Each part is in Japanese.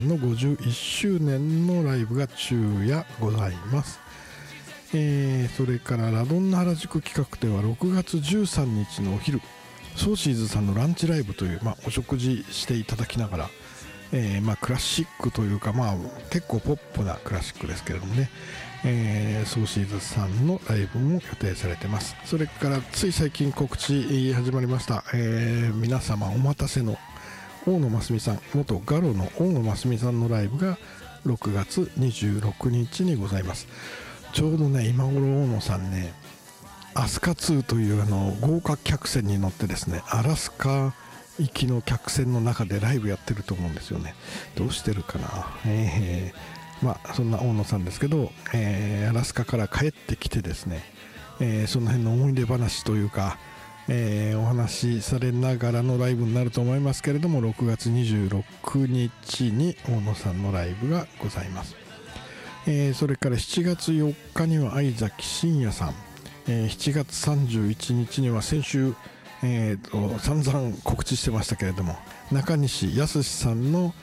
の51周年のライブが昼夜ございます。それからラドンナ原宿企画では6月13日のお昼、ソーシーズさんのランチライブという、お食事していただきながら、クラシックというか、結構ポップなクラシックですけれどもね、ソーシーズさんのライブも予定されてます。それからつい最近告知始まりました、皆様お待たせの大野真澄さん、元ガロの大野真澄さんのライブが6月26日にございます。ちょうどね、今頃大野さんね、アスカ2という豪華客船に乗ってですね、アラスカ行きの客船の中でライブやってると思うんですよね。どうしてるかな。そんな大野さんですけど、アラスカから帰ってきてですね、その辺の思い出話というか、お話しされながらのライブになると思いますけれども、6月26日に大野さんのライブがございます。それから7月4日には相崎真也さん、7月31日には先週、散々告知してましたけれども、中西康さんの、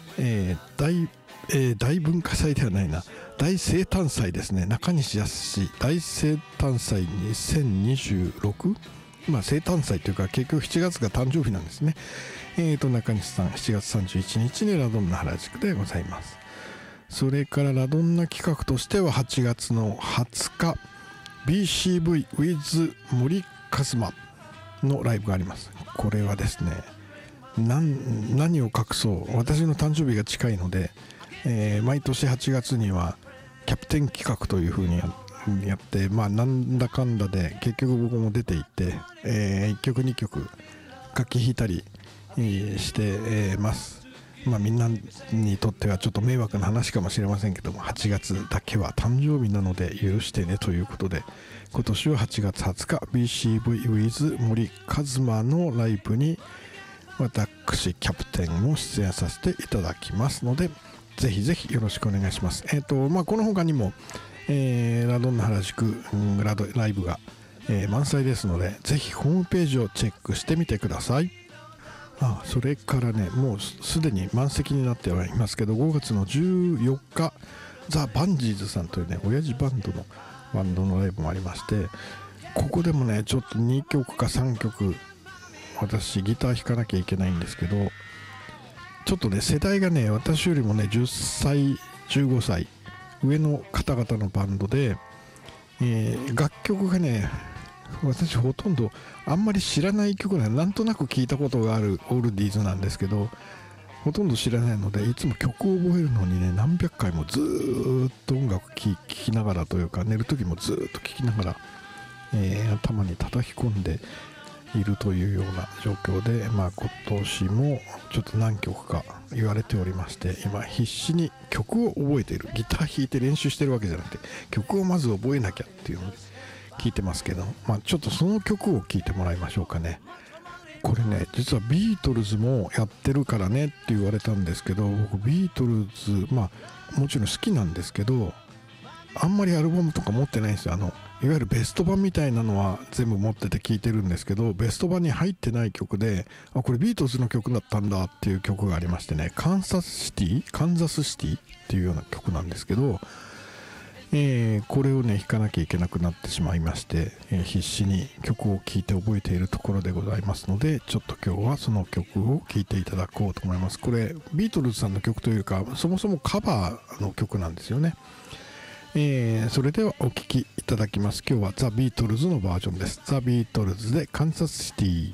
大文化祭ではないな、大生誕祭ですね。中西康大生誕祭2026、生誕祭というか結局7月が誕生日なんですね。中西さん7月31日にラドンナ原宿でございます。それからラドンナ企画としては8月の20日 BCV with 森一馬のライブがあります。これはですね、何を隠そう、私の誕生日が近いので、毎年8月にはキャプテン企画という風にやって、なんだかんだで結局僕も出ていって、1曲2曲楽器弾いたりしてます。みんなにとってはちょっと迷惑な話かもしれませんけども、8月だけは誕生日なので許してねということで、今年は8月20日 BCV with 森一馬のライブに私キャプテンも出演させていただきますので、ぜひぜひよろしくお願いします。この他にも、ラドンナ原宿ライブが、満載ですので、ぜひホームページをチェックしてみてください。それからね、もうすでに満席になってはいますけど、5月の14日ザ・バンジーズさんというね、親父バンドのライブもありまして、ここでもねちょっと2曲か3曲私ギター弾かなきゃいけないんですけど、ちょっとね世代がね私よりもね10歳15歳上の方々のバンドで、楽曲がね私ほとんどあんまり知らない曲なんとなく聞いたことがあるオールディーズなんですけど、ほとんど知らないので、いつも曲を覚えるのにね何百回もずーっと音楽聴きながらというか、寝る時もずーっと聴きながら、頭に叩き込んでいるというような状況で、今年もちょっと何曲か言われておりまして、今必死に曲を覚えている。ギター弾いて練習してるわけじゃなくて、曲をまず覚えなきゃっていうので聞いてますけど、ちょっとその曲を聴いてもらいましょうかね。これね実はビートルズもやってるからねって言われたんですけど、僕ビートルズもちろん好きなんですけど、あんまりアルバムとか持ってないんですよ。いわゆるベスト版みたいなのは全部持ってて聴いてるんですけど、ベスト版に入ってない曲で、これビートルズの曲だったんだっていう曲がありましてね、カンザスシティっていうような曲なんですけど、これをね弾かなきゃいけなくなってしまいまして、必死に曲を聴いて覚えているところでございますので、ちょっと今日はその曲を聴いていただこうと思います。これビートルズさんの曲というか、そもそもカバーの曲なんですよね。それではお聴きいただきます。今日はザ・ビートルズのバージョンです。ザ・ビートルズでカンザスシティ。